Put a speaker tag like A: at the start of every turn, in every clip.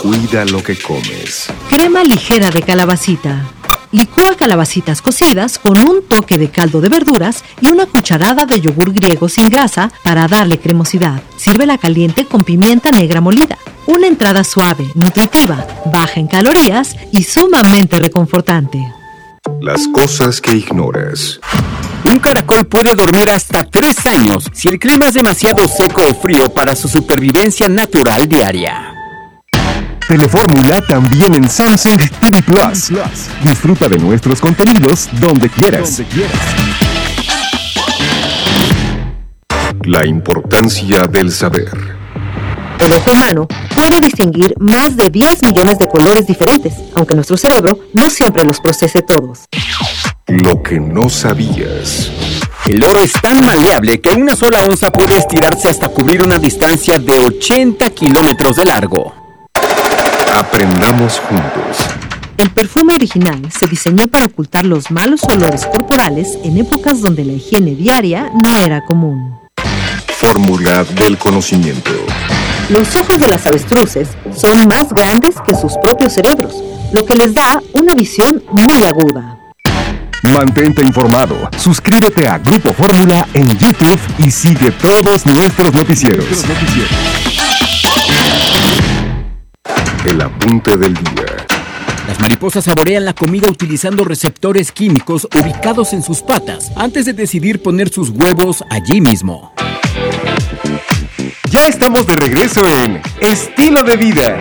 A: Cuida lo que comes.
B: Crema ligera de calabacita. Licúa calabacitas cocidas con un toque de caldo de verduras y una cucharada de yogur griego sin grasa para darle cremosidad. Sírvela caliente con pimienta negra molida. Una entrada suave, nutritiva, baja en calorías y sumamente reconfortante.
A: Las cosas que ignoras.
C: Un caracol puede dormir hasta 3 años si el clima es demasiado seco o frío para su supervivencia natural diaria.
D: Telefórmula también en Samsung TV Plus. Disfruta de nuestros contenidos donde quieras.
A: La importancia del saber.
B: El ojo humano puede distinguir más de 10 millones de colores diferentes, aunque nuestro cerebro no siempre los procese todos.
A: Lo que no sabías.
C: El oro es tan maleable que una sola onza puede estirarse hasta cubrir una distancia de 80 kilómetros de largo.
A: Aprendamos juntos.
B: El perfume original se diseñó para ocultar los malos olores corporales en épocas donde la higiene diaria no era común.
A: Fórmula del conocimiento.
B: Los ojos de las avestruces son más grandes que sus propios cerebros, lo que les da una visión muy aguda.
D: Mantente informado. Suscríbete a Grupo Fórmula en YouTube y sigue todos nuestros noticieros.
A: El apunte del día.
C: Las mariposas saborean la comida utilizando receptores químicos ubicados en sus patas antes de decidir poner sus huevos allí mismo.
D: Ya estamos de regreso en Estilo de Vida.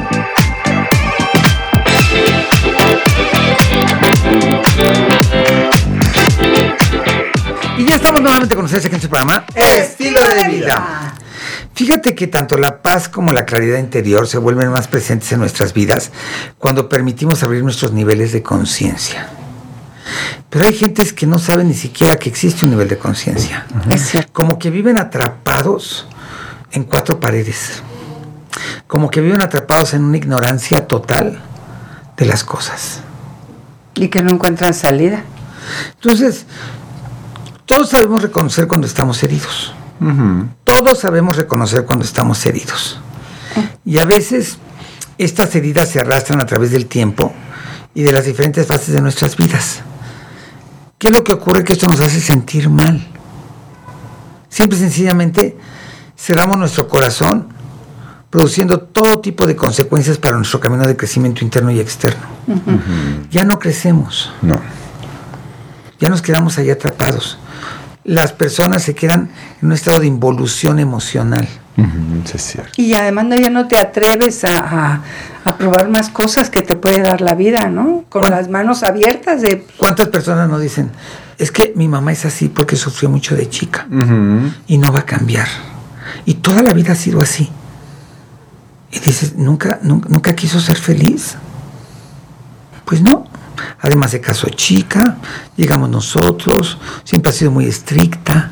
E: Y ya estamos nuevamente con ustedes aquí en su programa Estilo de Vida. Fíjate que tanto la paz como la claridad interior se vuelven más presentes en nuestras vidas cuando permitimos abrir nuestros niveles de conciencia. Pero hay gentes que no saben ni siquiera que existe un nivel de conciencia.
F: Es cierto.
E: Como que viven atrapados en 4 paredes. Como que viven atrapados en una ignorancia total de las cosas.
F: Y que no encuentran salida.
E: Entonces, todos sabemos reconocer cuando estamos heridos. Todos sabemos reconocer cuando estamos heridos. Y a veces estas heridas se arrastran a través del tiempo y de las diferentes fases de nuestras vidas. ¿Qué es lo que ocurre? Que esto nos hace sentir mal. Simple y sencillamente cerramos nuestro corazón, produciendo todo tipo de consecuencias para nuestro camino de crecimiento interno y externo. Ya no crecemos.
G: No.
E: Ya nos quedamos ahí atrapados. Las personas se quedan en un estado de involución emocional.
G: Sí, es cierto.
F: Y además ya no te atreves a probar más cosas que te puede dar la vida, ¿no? Con las manos abiertas de...
E: ¿Cuántas personas nos dicen, es que mi mamá es así porque sufrió mucho de chica y no va a cambiar? Y toda la vida ha sido así. Y dices, ¿nunca quiso ser feliz? Pues no. Además se casó chica, llegamos nosotros, siempre ha sido muy estricta.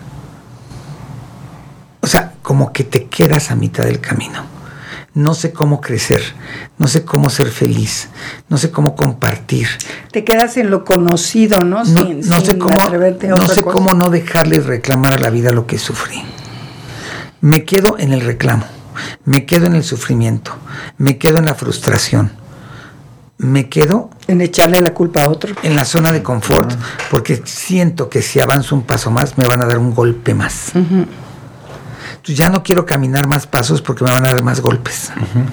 E: O sea, como que te quedas a mitad del camino. No sé cómo crecer, no sé cómo ser feliz, no sé cómo compartir.
F: Te quedas en lo conocido, ¿no? Sin atreverte a otra cosa.
E: Cómo no dejarle reclamar a la vida lo que sufrí. Me quedo en el reclamo, me quedo en el sufrimiento, me quedo en la frustración. Me quedo
F: en echarle la culpa a otro.
E: En la zona de confort, porque siento que si avanzo un paso más, me van a dar un golpe más. Entonces ya no quiero caminar más pasos porque me van a dar más golpes.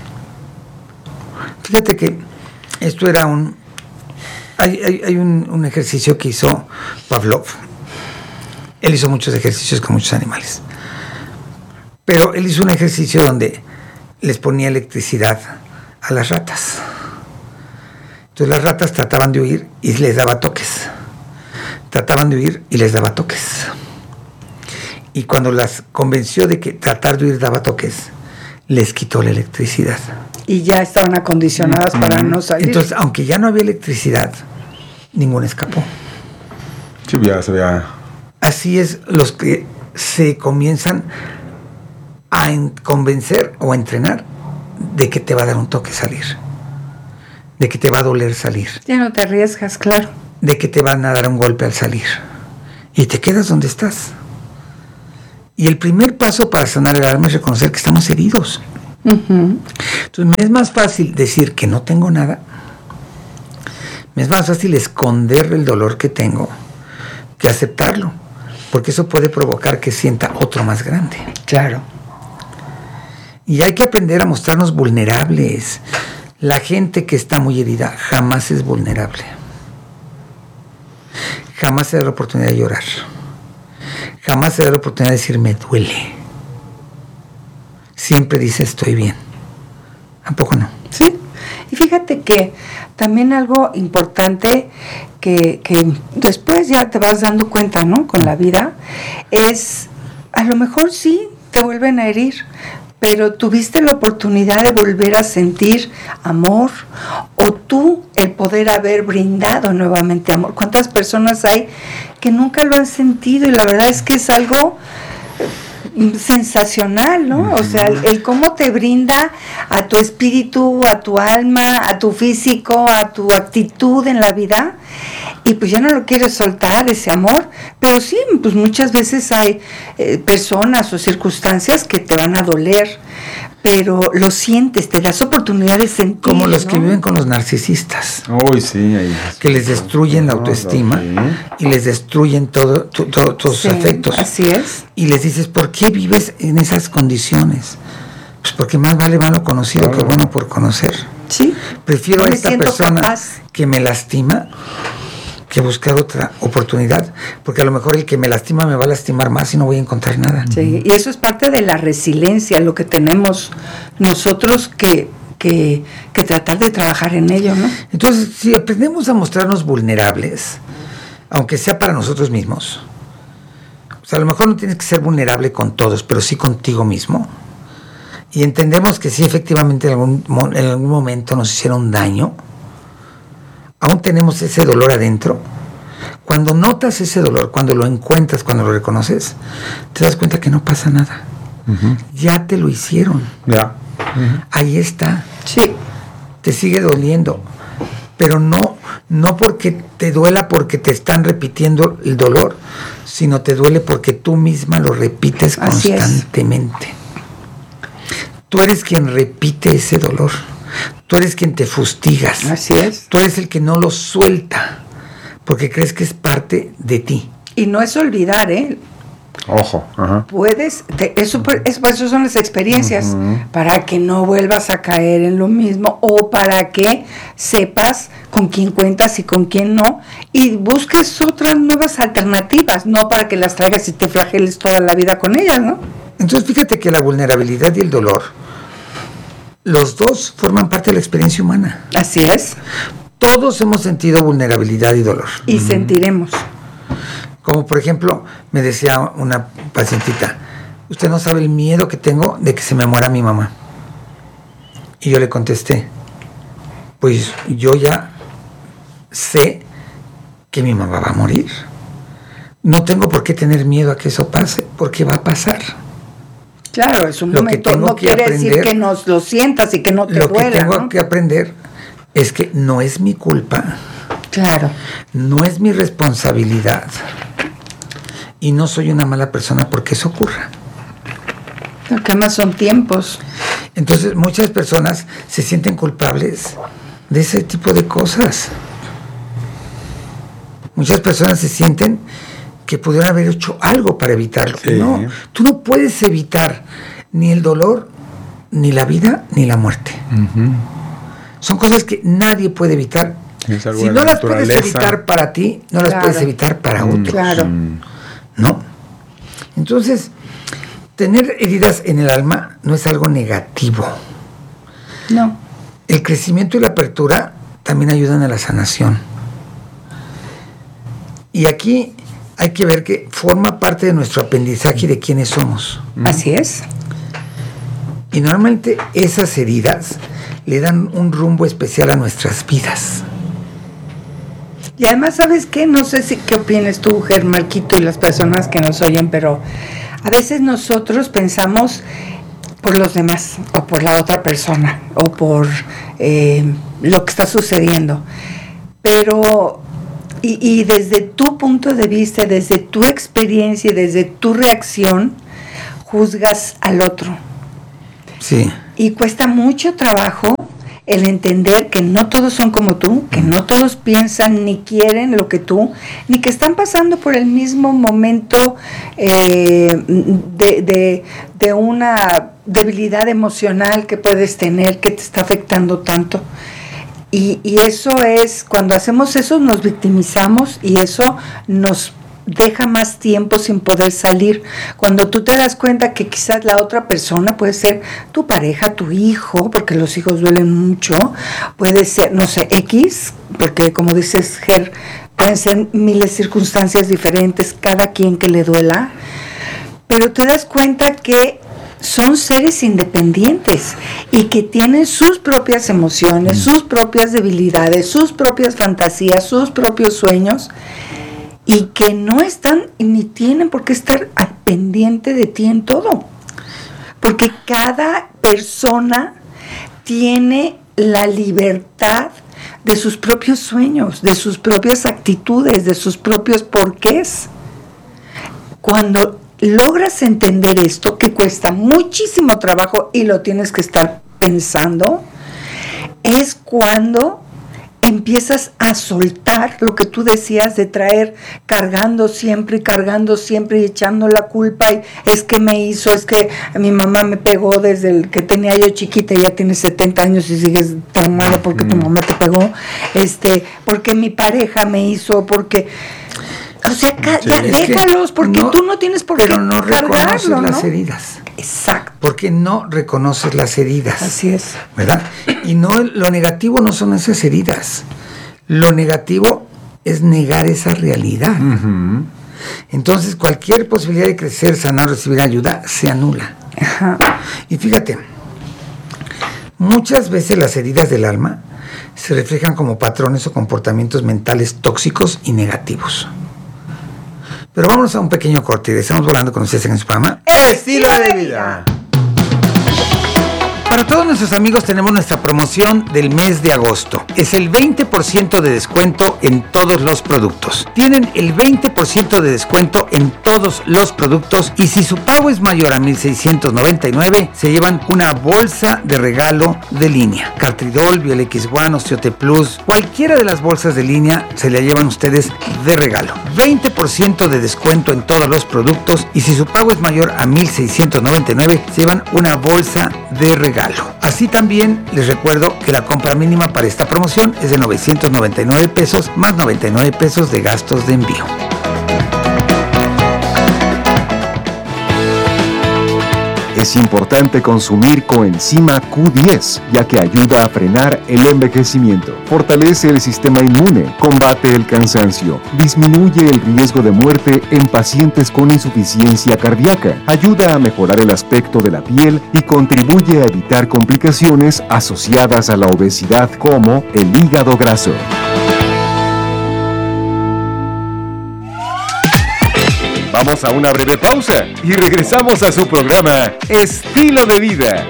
E: Fíjate que esto era hay un ejercicio que hizo Pavlov. Él hizo muchos ejercicios con muchos animales. Pero él hizo un ejercicio donde les ponía electricidad a las ratas. Entonces las ratas trataban de huir y les daba toques. Trataban de huir y les daba toques. Y cuando las convenció de que tratar de huir daba toques, les quitó la electricidad.
F: Y ya estaban acondicionadas para no salir.
E: Entonces, aunque ya no había electricidad, ninguna escapó.
G: Sí, ya se veía.
E: Así es los que se comienzan a convencer o a entrenar de que te va a dar un toque salir. De que te va a doler salir.
F: Ya no te arriesgas, claro.
E: De que te van a dar un golpe al salir. Y te quedas donde estás. Y el primer paso para sanar el alma es reconocer que estamos heridos. Entonces me es más fácil decir que no tengo nada, me es más fácil esconder el dolor que tengo que aceptarlo, porque eso puede provocar que sienta otro más grande.
F: Claro.
E: Y hay que aprender a mostrarnos vulnerables. La gente que está muy herida jamás es vulnerable. Jamás se da la oportunidad de llorar. Jamás se da la oportunidad de decir me duele. Siempre dice estoy bien. ¿Tampoco no?
F: Sí. Y fíjate que también algo importante que después ya te vas dando cuenta, ¿no? Con la vida, es a lo mejor sí te vuelven a herir, pero tuviste la oportunidad de volver a sentir amor, o tú el poder haber brindado nuevamente amor. ¿Cuántas personas hay que nunca lo han sentido? Y la verdad es que es algo sensacional, ¿no? O sea, el cómo te brinda a tu espíritu, a tu alma, a tu físico, a tu actitud en la vida, y pues ya no lo quieres soltar, ese amor. Pero sí, pues muchas veces hay personas o circunstancias que te van a doler, pero lo sientes, te das oportunidad de sentir.
E: Como los que viven con los narcisistas.
G: Uy, sí, ahí.
E: Que les destruyen la autoestima y les destruyen todos sus afectos.
F: Así es.
E: Y les dices, ¿por qué vives en esas condiciones? Pues porque más vale malo conocido que bueno por conocer.
F: Sí.
E: Prefiero a
F: Me
E: esta
F: siento
E: persona
F: capaz.
E: que me lastima que buscar otra oportunidad, porque a lo mejor el que me lastima me va a lastimar más y no voy a encontrar nada.
F: Sí, y eso es parte de la resiliencia, lo que tenemos nosotros que tratar de trabajar en ello, ¿no?
E: Entonces, si aprendemos a mostrarnos vulnerables, aunque sea para nosotros mismos, o sea, a lo mejor no tienes que ser vulnerable con todos, pero sí contigo mismo, y entendemos que sí, efectivamente, en algún momento nos hicieron daño, aún tenemos ese dolor adentro. Cuando notas ese dolor, cuando lo encuentras, cuando lo reconoces, te das cuenta que no pasa nada. Ya te lo hicieron.
G: Ya.
E: Ahí está.
F: Sí.
E: Te sigue doliendo, pero no porque te duela porque te están repitiendo el dolor, sino te duele porque tú misma lo repites
F: Así
E: constantemente. Tú eres quien repite ese dolor. Tú eres quien te fustigas.
F: Así es.
E: Tú eres el que no lo suelta porque crees que es parte de ti.
F: Y no es olvidar, ¿eh?
G: Ojo. Ajá.
F: Puedes, por eso son las experiencias, para que no vuelvas a caer en lo mismo, o para que sepas con quién cuentas y con quién no, y busques otras nuevas alternativas, no para que las traigas y te flageles toda la vida con ellas, ¿no?
E: Entonces fíjate que la vulnerabilidad y el dolor, los dos forman parte de la experiencia humana.
F: Así es.
E: Todos hemos sentido vulnerabilidad y dolor.
F: Y sentiremos.
E: Como por ejemplo, me decía una pacientita, usted no sabe el miedo que tengo de que se me muera mi mamá. Y yo le contesté, pues yo ya sé que mi mamá va a morir. No tengo por qué tener miedo a que eso pase, porque va a pasar.
F: Claro, es un
E: Lo
F: momento,
E: que tengo
F: no
E: que
F: quiere
E: aprender,
F: decir que no lo sientas y que no te
E: Lo
F: duela,
E: que tengo
F: ¿no?
E: que aprender es que no es mi culpa,
F: Claro.
E: no es mi responsabilidad. Y no soy una mala persona porque eso ocurra.
F: Lo que más son tiempos.
E: Entonces muchas personas se sienten culpables de ese tipo de cosas. Muchas personas se sienten que pudieron haber hecho algo para evitarlo.
G: Sí.
E: No, tú no puedes evitar ni el dolor, ni la vida, ni la muerte. Son cosas que nadie puede evitar.
G: Es algo
E: Si
G: de
E: no
G: la
E: las puedes
G: naturaleza.
E: evitar para ti, no las
F: Claro.
E: puedes evitar para otros.
F: Claro.
E: ¿No? Entonces, tener heridas en el alma no es algo negativo.
F: No.
E: El crecimiento y la apertura también ayudan a la sanación. Y aquí hay que ver que forma parte de nuestro aprendizaje de quiénes somos.
F: Así es.
E: Y normalmente esas heridas le dan un rumbo especial a nuestras vidas.
F: Y además, ¿sabes qué? No sé qué opinas tú, Germarquito, y las personas que nos oyen, pero a veces nosotros pensamos por los demás, o por la otra persona, o por lo que está sucediendo. Pero, y desde tu punto de vista, desde tu experiencia y desde tu reacción, juzgas al otro.
E: Sí.
F: Y cuesta mucho trabajo el entender que no todos son como tú, que no todos piensan ni quieren lo que tú, ni que están pasando por el mismo momento de una debilidad emocional que puedes tener, que te está afectando tanto. Y eso es, cuando hacemos eso nos victimizamos y eso nos deja más tiempo sin poder salir. Cuando tú te das cuenta que quizás la otra persona puede ser tu pareja, tu hijo, porque los hijos duelen mucho, puede ser, no sé, X, porque como dices, Ger, pueden ser miles de circunstancias diferentes, cada quien que le duela, pero te das cuenta que son seres independientes y que tienen sus propias emociones, sus propias debilidades, sus propias fantasías, sus propios sueños, y que no están ni tienen por qué estar al pendiente de ti en todo, porque cada persona tiene la libertad de sus propios sueños, de sus propias actitudes, de sus propios porqués. Cuando logras entender esto, que cuesta muchísimo trabajo y lo tienes que estar pensando, es cuando empiezas a soltar lo que tú decías de traer cargando siempre y echando la culpa, y es que me hizo, es que mi mamá me pegó desde el que tenía yo chiquita, y ya tienes 70 años y sigues traumado porque tu mamá te pegó, porque mi pareja me hizo, porque, o sea, ya déjalos, porque tú no tienes por qué cargarlo,
E: reconoces las heridas.
F: Exacto.
E: Porque no reconoces las heridas.
F: Así es.
E: ¿Verdad? Y no, lo negativo no son esas heridas. Lo negativo es negar esa realidad. Uh-huh. Entonces, cualquier posibilidad de crecer, sanar, recibir ayuda, se anula.
F: Ajá.
E: Y fíjate, muchas veces las heridas del alma se reflejan como patrones o comportamientos mentales tóxicos y negativos. Pero vámonos a un pequeño corte. Estamos volando con ustedes en su programa
G: Estilo de Vida.
E: Para todos nuestros amigos tenemos nuestra promoción del mes de agosto. Es el 20% de descuento en todos los productos. Tienen el 20% de descuento en todos los productos, y si su pago es mayor a $1,699, se llevan una bolsa de regalo de línea. Cartridol, Biol X1, Osteote Plus, cualquiera de las bolsas de línea se la llevan ustedes de regalo. 20% de descuento en todos los productos, y si su pago es mayor a $1,699, se llevan una bolsa de regalo. Así también les recuerdo que la compra mínima para esta promoción es de $999 más $99 de gastos de envío.
D: Es importante consumir coenzima Q10, ya que ayuda a frenar el envejecimiento, fortalece el sistema inmune, combate el cansancio, disminuye el riesgo de muerte en pacientes con insuficiencia cardíaca, ayuda a mejorar el aspecto de la piel y contribuye a evitar complicaciones asociadas a la obesidad como el hígado graso. Vamos a una breve pausa y regresamos a su programa Estilo de Vida.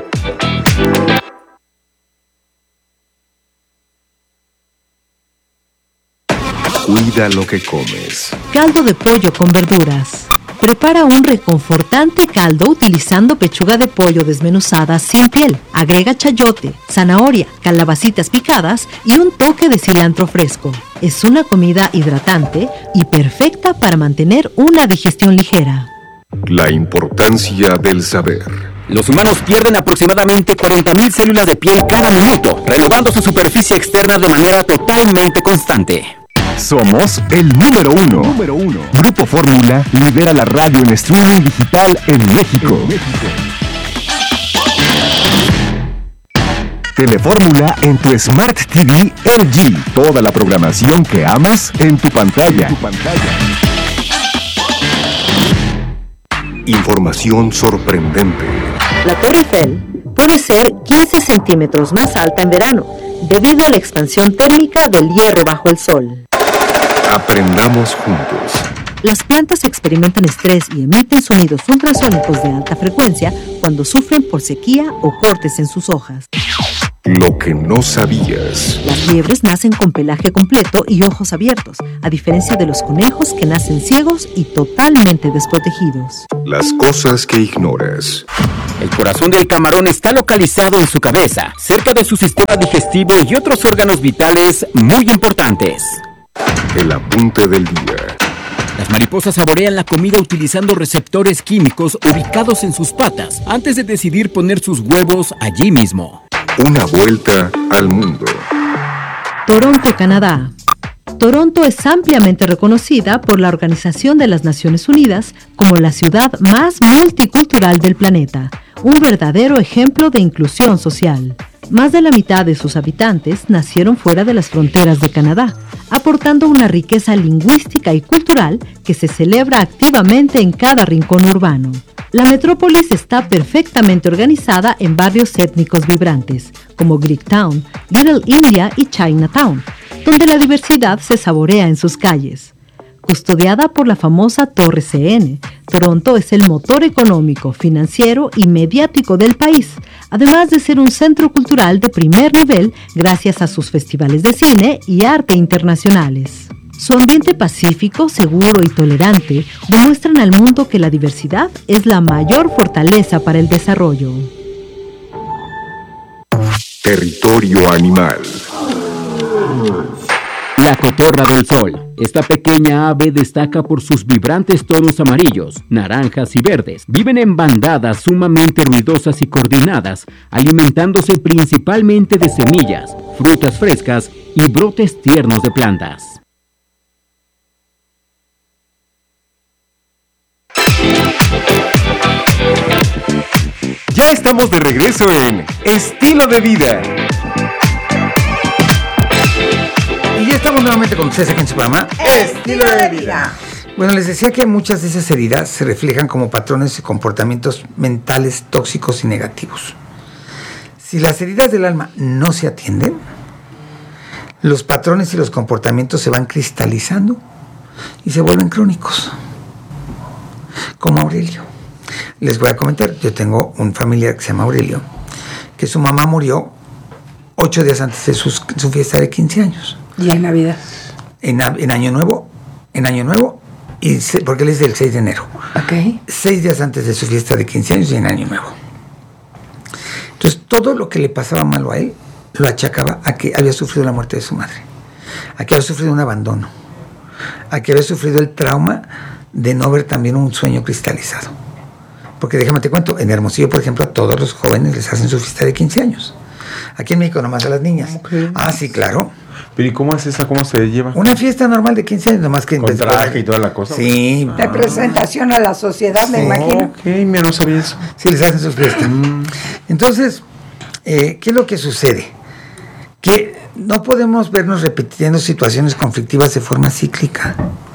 A: Cuida lo que comes.
B: Caldo de pollo con verduras. Prepara un reconfortante caldo utilizando pechuga de pollo desmenuzada sin piel. Agrega chayote, zanahoria, calabacitas picadas y un toque de cilantro fresco. Es una comida hidratante y perfecta para mantener una digestión ligera.
A: La importancia del saber.
C: Los humanos pierden aproximadamente 40.000 células de piel cada minuto, renovando su superficie externa de manera totalmente constante.
D: Somos el número uno. Grupo Fórmula lidera la radio en streaming digital en México. Telefórmula en tu Smart TV LG. Toda la programación que amas en tu pantalla.
A: Información sorprendente.
B: La Torre Eiffel puede ser 15 centímetros más alta en verano, debido a la expansión térmica del hierro bajo el sol.
A: Aprendamos juntos.
B: Las plantas experimentan estrés y emiten sonidos ultrasónicos de alta frecuencia cuando sufren por sequía o cortes en sus hojas.
A: Lo que no sabías.
B: Las liebres nacen con pelaje completo y ojos abiertos, a diferencia de los conejos que nacen ciegos y totalmente desprotegidos.
A: Las cosas que ignoras.
C: El corazón del camarón está localizado en su cabeza, cerca de su sistema digestivo y otros órganos vitales muy importantes.
A: El apunte del día.
C: Las mariposas saborean la comida utilizando receptores químicos ubicados en sus patas antes de decidir poner sus huevos allí mismo.
A: Una vuelta al mundo.
B: Toronto, Canadá. Toronto es ampliamente reconocida por la Organización de las Naciones Unidas como la ciudad más multicultural del planeta, un verdadero ejemplo de inclusión social. Más de la mitad de sus habitantes nacieron fuera de las fronteras de Canadá, aportando una riqueza lingüística y cultural que se celebra activamente en cada rincón urbano. La metrópolis está perfectamente organizada en barrios étnicos vibrantes, como Greektown, Little India y Chinatown, donde la diversidad se saborea en sus calles. Custodiada por la famosa Torre CN, Toronto es el motor económico, financiero y mediático del país, además de ser un centro cultural de primer nivel gracias a sus festivales de cine y arte internacionales. Su ambiente pacífico, seguro y tolerante demuestran al mundo que la diversidad es la mayor fortaleza para el desarrollo.
A: Territorio animal.
C: La cotorra del sol. Esta pequeña ave destaca por sus vibrantes tonos amarillos, naranjas y verdes. Viven en bandadas sumamente ruidosas y coordinadas, alimentándose principalmente de semillas, frutas frescas y brotes tiernos de plantas.
D: Ya estamos de regreso en Estilo de Vida.
E: Y ya estamos nuevamente con ustedes aquí en su programa
F: Estilo de Vida.
E: Bueno, les decía que muchas de esas heridas se reflejan como patrones y comportamientos mentales tóxicos y negativos. Si las heridas del alma no se atienden, los patrones y los comportamientos se van cristalizando y se vuelven crónicos. Como Aurelio. Les voy a comentar, yo tengo un familiar que se llama Aurelio, que su mamá murió 8 días antes de su fiesta de 15 años.
F: ¿Y en Navidad?
E: En Año Nuevo, porque él es del 6 de enero.
F: Ok.
E: 6 días antes de su fiesta de 15 años y en Año Nuevo. Entonces, todo lo que le pasaba malo a él, lo achacaba a que había sufrido la muerte de su madre, a que había sufrido un abandono, a que había sufrido el trauma de no ver también un sueño cristalizado. Porque déjame te cuento, en Hermosillo, por ejemplo, a todos los jóvenes les hacen su fiesta de 15 años. Aquí en México nomás a las niñas.
G: Okay.
E: Ah, sí, claro.
G: Pero ¿y cómo es esa? ¿Cómo se lleva?
E: Una fiesta normal de 15 años, nomás que...
G: ¿Con traje y toda la cosa?
E: Sí.
F: Representación a la sociedad, me imagino.
G: Ok, mira, no sabía eso.
E: Sí, les hacen sus fiestas. Entonces, ¿qué es lo que sucede? Que no podemos vernos repitiendo situaciones conflictivas de forma cíclica.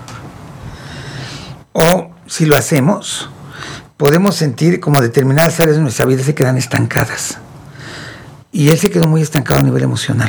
E: O, si lo hacemos, podemos sentir como determinadas áreas de nuestra vida se quedan estancadas. Y él se quedó muy estancado a nivel emocional.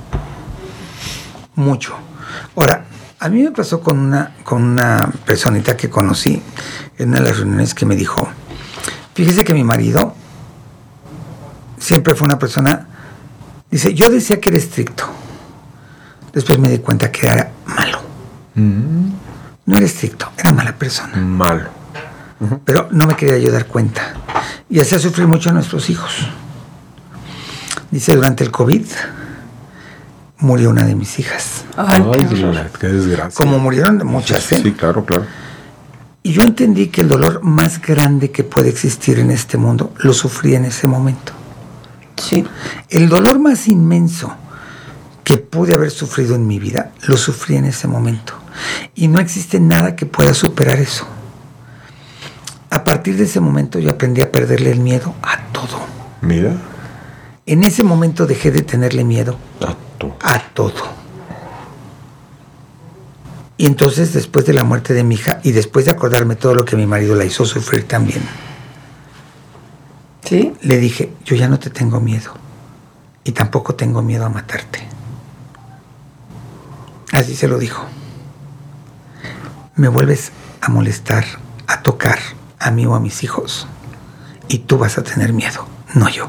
E: Mucho. Ahora, a mí me pasó con una personita que conocí en una de las reuniones que me dijo, fíjese que mi marido siempre fue una persona, dice, yo decía que era estricto. Después me di cuenta que era malo. No era estricto, era mala persona.
G: Malo.
E: Pero no me quería yo dar cuenta. Y hacía sufrir mucho a nuestros hijos. Dice, durante el COVID murió una de mis hijas.
F: Ay,
G: Qué desgracia.
E: Como murieron muchas, ¿eh?
G: Sí, claro, claro.
E: Y yo entendí que el dolor más grande que puede existir en este mundo lo sufrí en ese momento.
F: sí.
E: El dolor más inmenso que pude haber sufrido en mi vida, lo sufrí en ese momento. Y no existe nada que pueda superar eso. A partir de ese momento yo aprendí a perderle el miedo a todo.
G: Mira.
E: En ese momento dejé de tenerle miedo a todo. Y entonces, después de la muerte de mi hija y después de acordarme todo lo que mi marido la hizo sufrir también,
F: ¿Sí?
E: le dije, yo ya no te tengo miedo y tampoco tengo miedo a matarte. Así se lo dijo. Me vuelves a molestar, a tocar a mí o a mis hijos y tú vas a tener miedo, no yo.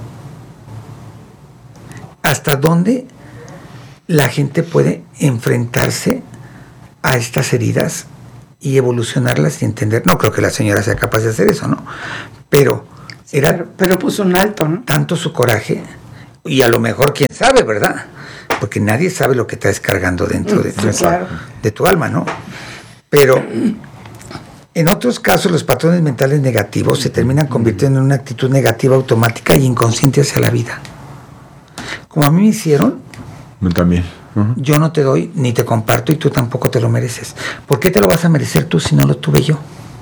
E: ¿Hasta dónde la gente puede enfrentarse a estas heridas y evolucionarlas y entender? No creo que la señora sea capaz de hacer eso, ¿no? Pero Era
F: pero puso un alto, ¿no?
E: tanto su coraje, y a lo mejor, quién sabe, ¿verdad? Porque nadie sabe lo que estás cargando dentro de,
F: claro.
E: de tu alma, ¿no? Pero en otros casos los patrones mentales negativos se terminan convirtiendo en una actitud negativa automática y inconsciente hacia la vida. Como a mí me hicieron,
G: Yo también.
E: yo no te doy ni te comparto y tú tampoco te lo mereces. ¿Por qué te lo vas a merecer tú si no lo tuve yo?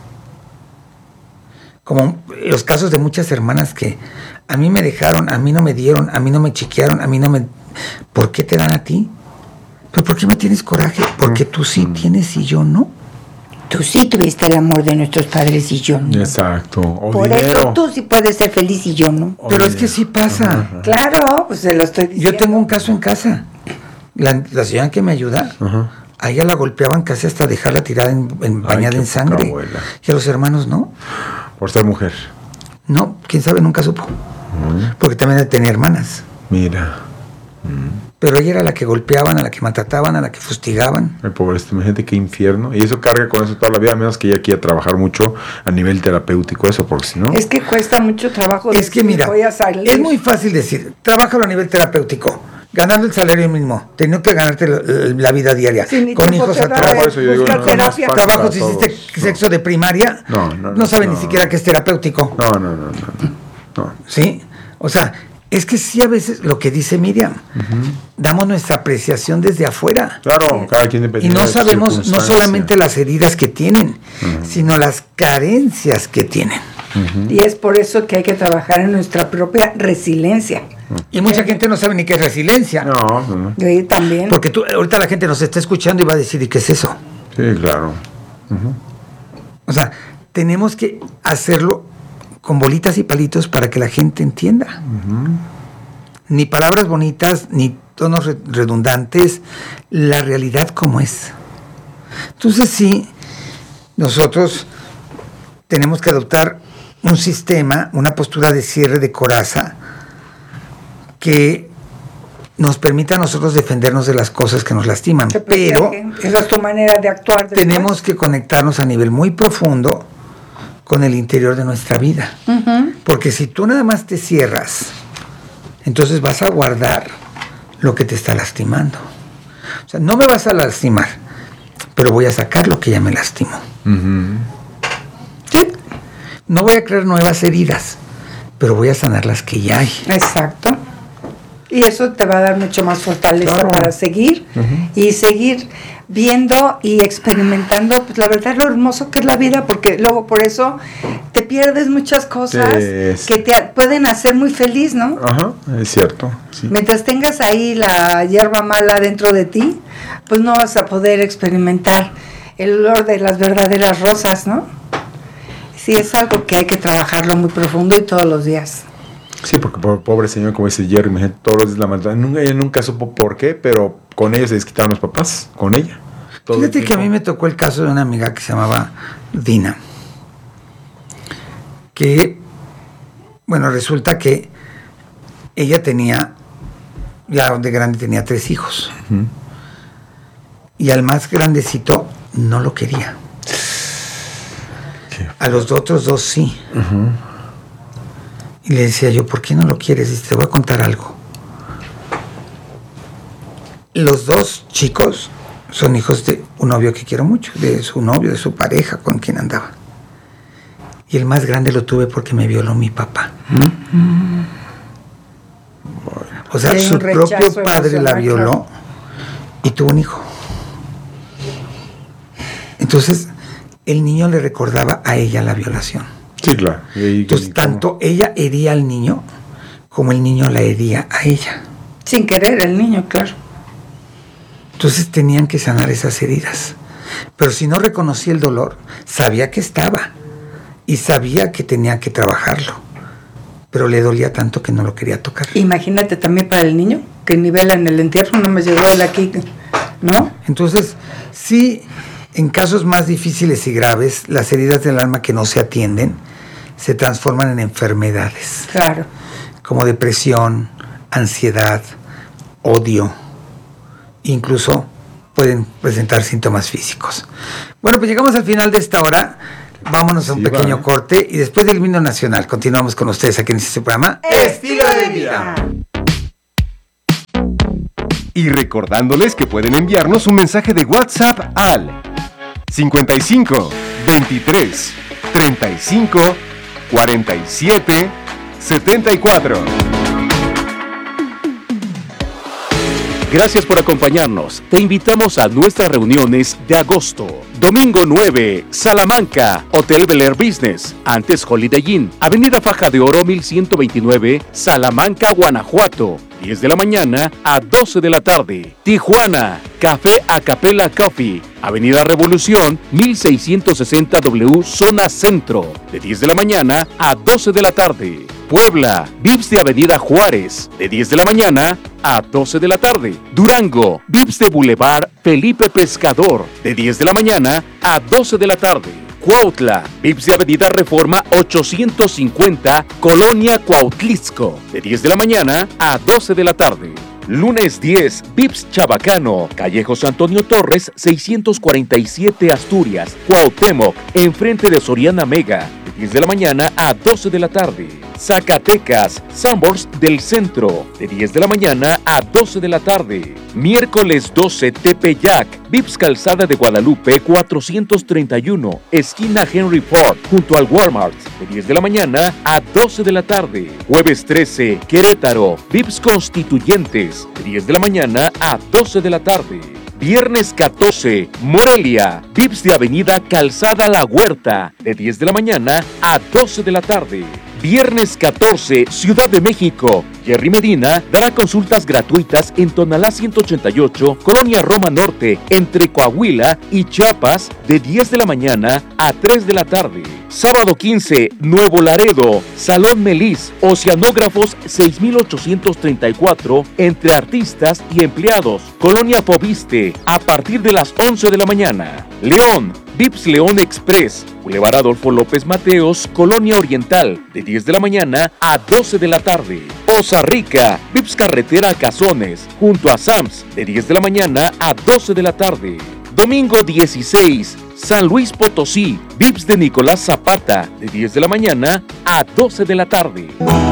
E: Como los casos de muchas hermanas que a mí me dejaron, a mí no me dieron, a mí no me chiquearon, a mí no me... ¿Por qué te dan a ti? ¿Pero por qué me tienes coraje? Porque tú sí tienes y yo no.
F: Tú sí tuviste el amor de nuestros padres y yo no.
G: Exacto. O
F: Por
G: dinero.
F: eso tú sí puedes ser feliz y yo no.
G: O
E: Pero es
G: dinero.
E: que sí pasa.
F: Claro, pues se lo estoy diciendo.
E: Yo tengo un caso en casa. La señora que me ayuda, a ella la golpeaban casi hasta dejarla tirada bañada
G: qué
E: en sangre.
G: poca abuela.
E: Y a los hermanos no.
G: Por ser mujer.
E: No, quién sabe, nunca supo. Porque también tenía hermanas.
G: Mira.
E: Pero ella era la que golpeaban, a la que maltrataban, a la que fustigaban.
G: Ay, pobrecito, imagínate qué infierno. Y eso carga con eso toda la vida, a menos que ella quiera trabajar mucho a nivel terapéutico, eso, porque si no.
F: Es que cuesta mucho trabajo.
E: Es que
F: decir,
E: mira,
F: voy a salir.
E: es muy fácil decir, trabájalo a nivel terapéutico, ganando el salario mismo, teniendo que ganarte la vida diaria,
F: Sí, ni
E: con
F: tiempo
E: hijos
F: te da
E: atrás.
F: de
G: Por eso yo digo,
F: buscar
G: no, no es
F: terapia.
G: fácil.
E: Trabajo, si
G: para
E: hiciste
G: todos,
E: sexo de primaria,
G: No,
E: sabe ni
G: no.
E: siquiera que es terapéutico.
G: No.
E: ¿Sí? O sea, es que sí, a veces lo que dice Miriam, damos nuestra apreciación desde afuera.
G: Claro, cada quien
E: Y
G: depende
E: no
G: de su
E: sabemos no
G: circunstancia.
E: solamente las heridas que tienen, sino las carencias que tienen.
F: Y es por eso que hay que trabajar en nuestra propia resiliencia.
E: Y mucha gente no sabe ni qué es resiliencia.
G: No.
F: Yo también.
E: Porque ahorita la gente nos está escuchando y va a decir, ¿y qué es eso?
G: Sí, claro.
E: O sea, tenemos que hacerlo con bolitas y palitos para que la gente entienda. Ni palabras bonitas, ni tonos redundantes, la realidad como es. Entonces sí, nosotros tenemos que adoptar un sistema, una postura de cierre de coraza que nos permita a nosotros defendernos de las cosas que nos lastiman. Pero
F: esa es tu manera de actuar. después.
E: tenemos que conectarnos a nivel muy profundo con el interior de nuestra vida. Porque si tú nada más te cierras, entonces vas a guardar lo que te está lastimando. O sea, no me vas a lastimar, pero voy a sacar lo que ya me lastimó. ¿Sí? No voy a crear nuevas heridas, pero voy a sanar las que ya hay.
F: Exacto. Y eso te va a dar mucho más fortaleza
G: Claro.
F: para seguir y seguir viendo y experimentando, pues la verdad lo hermoso que es la vida, porque luego por eso te pierdes muchas cosas que te pueden hacer muy feliz, ¿no?
G: Ajá, es cierto. Sí.
F: Mientras tengas ahí la hierba mala dentro de ti, pues no vas a poder experimentar el olor de las verdaderas rosas, ¿no? Sí, es algo que hay que trabajarlo muy profundo y todos los días.
G: Sí, porque pobre señor, como dice Jerry, imagínate, todos los días la maldad. Ella nunca supo por qué, pero con ella se desquitaron los papás, con ella. Todo el
E: Fíjate que a
G: tiempo.
E: mí me tocó el caso de una amiga que se llamaba Dina, que, bueno, resulta que ella tenía, ya de grande tenía 3 hijos, y al más grandecito no lo quería. A los otros 2 sí. Y le decía yo, ¿por qué no lo quieres? Y te voy a contar algo. Los 2 chicos son hijos de un novio que quiero mucho, de su novio, de su pareja con quien andaba. Y el más grande lo tuve porque me violó mi papá. O sea,
F: Sí,
E: su
F: un rechazo
E: propio padre la
F: emocional,
E: violó
F: claro.
E: y tuvo un hijo. Entonces, el niño le recordaba a ella la violación.
G: Sí, claro.
E: Entonces, tanto ella hería al niño como el niño la hería a ella.
F: Sin querer el niño, claro.
E: Entonces tenían que sanar esas heridas. Pero si no reconocía el dolor, sabía que estaba y sabía que tenía que trabajarlo. Pero le dolía tanto que no lo quería tocar.
F: Imagínate también para el niño, que nivela en el entierro, no me llegó él aquí, ¿no?
E: Entonces, sí, en casos más difíciles y graves, las heridas del alma que no se atienden se transforman en enfermedades,
F: Claro.
E: como depresión, ansiedad, odio. Incluso pueden presentar síntomas físicos. Bueno, pues llegamos al final de esta hora. Vámonos a un pequeño corte y después del himno nacional continuamos con ustedes aquí en este programa
F: Estilo de Vida.
D: Y recordándoles que pueden enviarnos un mensaje de WhatsApp al 55 23 35 47 74.
C: Gracias por acompañarnos. Te invitamos a nuestras reuniones de agosto. Domingo 9, Salamanca, Hotel Bel Air Business, antes Holiday Inn, Avenida Faja de Oro 1129, Salamanca, Guanajuato. 10 de la mañana a 12 de la tarde. Tijuana, Café Acapella Coffee, Avenida Revolución, 1660 W, Zona Centro, de 10 de la mañana a 12 de la tarde. Puebla, Vips de Avenida Juárez, de 10 de la mañana a 12 de la tarde. Durango, Vips de Boulevard Felipe Pescador, de 10 de la mañana a 12 de la tarde. Cuautla, Vips de Avenida Reforma 850, Colonia Cuautlixco, de 10 de la mañana a 12 de la tarde. Lunes 10, Vips Chabacano, calle José Antonio Torres, 647 Asturias, Cuauhtémoc, enfrente de Soriana Mega, de 10 de la mañana a 12 de la tarde. Zacatecas, Sambors del Centro, de 10 de la mañana a 12 de la tarde. Miércoles 12, Tepeyac, Vips Calzada de Guadalupe 431, esquina Henry Ford, junto al Walmart, de 10 de la mañana a 12 de la tarde. Jueves 13, Querétaro, Vips Constituyentes, de 10 de la mañana a 12 de la tarde. Viernes 14, Morelia, Vips de Avenida Calzada La Huerta, de 10 de la mañana a 12 de la tarde. Viernes 14, Ciudad de México, Jerry Medina dará consultas gratuitas en Tonalá 188, Colonia Roma Norte, entre Coahuila y Chiapas, de 10 de la mañana a 3 de la tarde. Sábado 15, Nuevo Laredo, Salón Melis, Oceanógrafos 6834, entre artistas y empleados, Colonia Poviste, a partir de las 11 de la mañana. León, Vips León Express, Boulevard Adolfo López Mateos, Colonia Oriental, de 10 de la mañana a 12 de la tarde. Poza Rica, Vips Carretera Cazones, junto a Sams, de 10 de la mañana a 12 de la tarde. Domingo 16, San Luis Potosí, Vips de Nicolás Zapata, de 10 de la mañana a 12 de la tarde.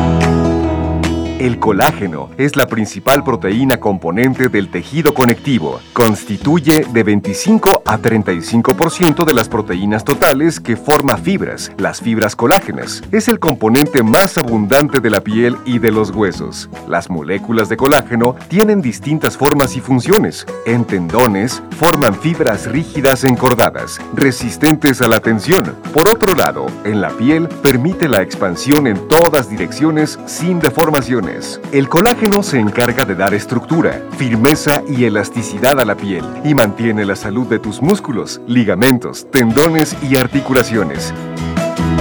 D: El colágeno es la principal proteína componente del tejido conectivo. Constituye de 25 a 35% de las proteínas totales que forma fibras, las fibras colágenas. Es el componente más abundante de la piel y de los huesos. Las moléculas de colágeno tienen distintas formas y funciones. En tendones, forman fibras rígidas encordadas, resistentes a la tensión. Por otro lado, en la piel, permite la expansión en todas direcciones sin deformaciones. El colágeno se encarga de dar estructura, firmeza y elasticidad a la piel y mantiene la salud de tus músculos, ligamentos, tendones y articulaciones.